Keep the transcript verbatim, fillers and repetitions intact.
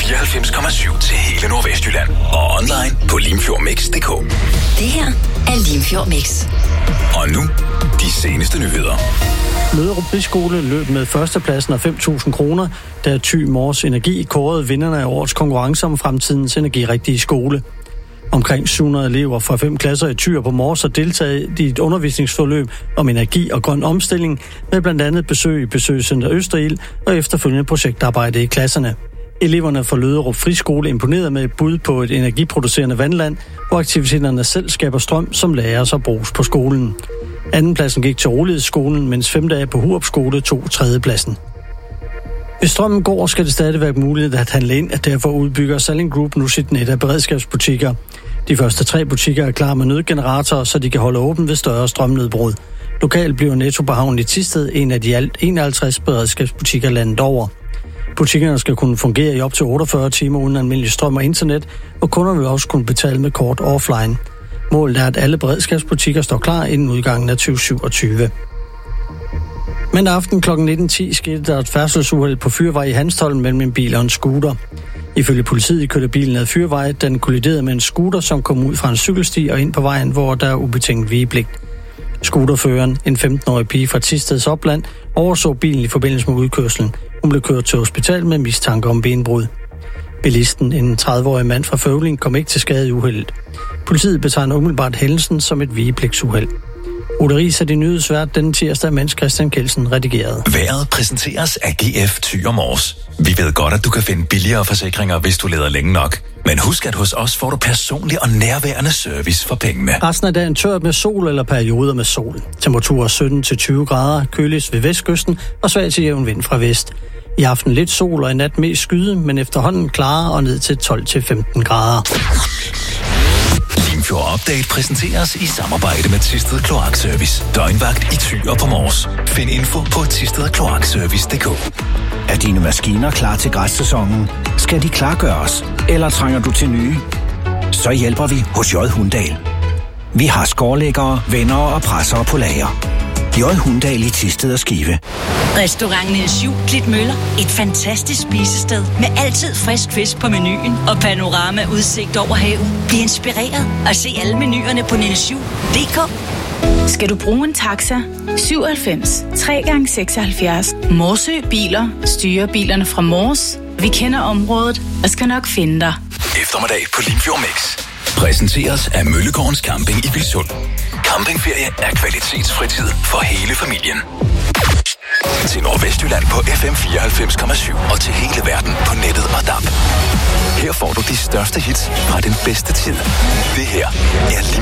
fireoghalvfems komma syv til hele Nordvestjylland. Og online på limfjordmix punktum d k. Det her er Limfjord Mix. Og nu, de seneste nyheder. Løderup Friskole løb med førstepladsen af fem tusind kroner, da Thy Mors Energi kårede vinderne af årets konkurrence om fremtidens energirigtige skole. Omkring syv hundrede elever fra fem klasser i Thy og på Mors har deltaget i et undervisningsforløb om energi og grøn omstilling, med blandt andet besøg i Besøgscenter Østerild og efterfølgende projektarbejde i klasserne. Eleverne fra Løderup Friskole imponerede med et bud på et energiproducerende vandland, hvor aktiviteterne selv skaber strøm, som læres og bruges på skolen. Andenpladsen gik til Rolighedsskolen, mens femte af på Hurup Skole tog tredjepladsen. Hvis strømmen går, skal det stadig være muligt at handle ind, at derfor udbygger Salling Group nu sit net af beredskabsbutikker. De første tre butikker er klar med nødgeneratorer, så de kan holde åben ved større strømnedbrud. Lokalt bliver Netto på havnen i Thisted en af de alt enoghalvtreds beredskabsbutikker landet over. Butikkerne skal kunne fungere i op til otteogfyrre timer uden almindelig strøm og internet, og kunder vil også kunne betale med kort offline. Målet er, at alle beredskabsbutikker står klar inden udgangen af tyve syvogtyve. Mandag aften kl. nitten ti skete der et færdselsuheld på Fyrvej i Hanstholm mellem en bil og en scooter. Ifølge politiet kørte bilen ad Fyrvej, da den kolliderede med en scooter, som kom ud fra en cykelsti og ind på vejen, hvor der er ubetinget vigepligt. Scooterføreren, en femten-årig pige fra Thisteds opland, overså bilen i forbindelse med udkørslen. Hun blev kørt til hospital med mistanke om benbrud. Bilisten, en tredive-årig mand fra Føvling, kom ikke til skade i uheldet. Politiet betegner umiddelbart hændelsen som et vigepligtsuheld. Ole Ries er de nyhedsvært denne tirsdag, mens Christian Kelsen redigerede. Vejret præsenteres af G F Thy og Mors. Vi ved godt, at du kan finde billigere forsikringer, hvis du leder længe nok. Men husk, at hos os får du personlig og nærværende service for pengene. Resten af dagen tørt med sol eller perioder med sol. Temperaturer sytten til tyve grader, køligst ved vestkysten og svag til jævn vind fra vest. I aften lidt sol og i nat mest skyde, men efterhånden klarere og ned til tolv til femten grader. Limfjord Update præsenteres i samarbejde med Thisted Kloakservice. Døgnvagt i Thy og på Mors. Find info på thisted kloakservice punktum d k. Er dine maskiner klar til græssæsonen? Skal de klargøres? Eller trænger du til nye? Så hjælper vi hos J. Hundahl. Vi har skårlæggere, vendere og pressere på lager. J. Hundahl i Thisted og Skive. Restaurant Niels Juel Klitmøller. Et fantastisk spisested med altid frisk fisk på menuen og panorama udsigt over havet. Bliv inspireret og se alle menuerne på niels juel punktum d k. Skal du bruge en taxa? syvoghalvfems tre gange seksoghalvfjerds. Morsø Biler styrer bilerne fra Mors. Vi kender området og skal nok finde dig. Eftermiddag på Limfjord Mix præsenteres af Møllegårdens Camping i Vilsund. Campingferie er kvalitetsfritid for hele familien. Til Nordvestjylland på F M fireoghalvfems komma syv og til hele verden på nettet og D A B. Her får du de største hits fra den bedste tid. Det her er